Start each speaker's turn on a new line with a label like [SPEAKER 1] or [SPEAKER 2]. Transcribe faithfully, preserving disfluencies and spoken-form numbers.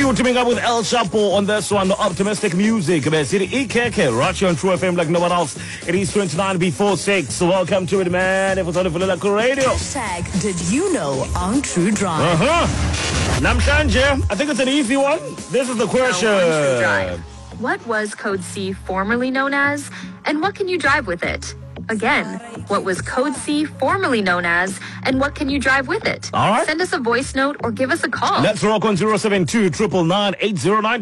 [SPEAKER 1] you teaming up with El Chapo on this one, the optimistic music. City E K K, right here on True F M like no one else. It is twenty-nine before six. So welcome to it, man. It was on the Vulilako Radio.
[SPEAKER 2] Hashtag did you know on True Drive.
[SPEAKER 1] Uh-huh. Namshanje, I think it's an easy one. This is the question.
[SPEAKER 3] On True Drive. What was Code C formerly known as, and what can you drive with it? Again, what was Code C formerly known as, and what can you drive with it?
[SPEAKER 1] All right.
[SPEAKER 3] Send us a voice note or give us a call.
[SPEAKER 1] Let's rock on zero seven two, nine nine nine, eight zero nine.